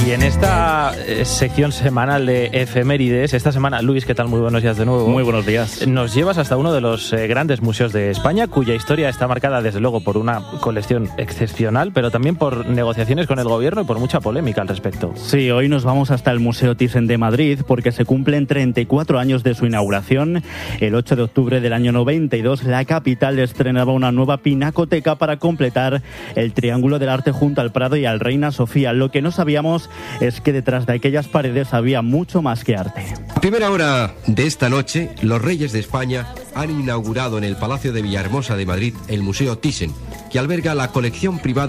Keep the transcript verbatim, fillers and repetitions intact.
Y en esta eh, sección semanal de efemérides, esta semana, Luis, ¿qué tal? Muy buenos días de nuevo. Muy buenos días. Nos llevas hasta uno de los eh, grandes museos de España, cuya historia está marcada, desde luego, por una colección excepcional, pero también por negociaciones con el gobierno y por mucha polémica al respecto. Sí, hoy nos vamos hasta el Museo Thyssen de Madrid, porque se cumplen treinta y cuatro años de su inauguración. El ocho de octubre del año noventa y dos, la capital estrenaba una nueva pinacoteca para completar el Triángulo del Arte junto al Prado y al Reina Sofía. Lo que no sabíamos es que detrás de aquellas paredes había mucho más que arte. A primera hora de esta noche, los reyes de España han inaugurado en el Palacio de Villahermosa de Madrid el Museo Thyssen, que alberga la colección privada